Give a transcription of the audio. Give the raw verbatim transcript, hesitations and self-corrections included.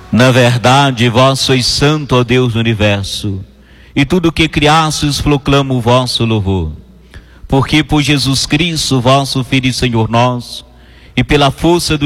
Na verdade, vós sois santo, ó Deus do universo, e tudo o que criastes proclama o vosso louvor. Porque por Jesus Cristo, vosso Filho e Senhor nosso, e pela força do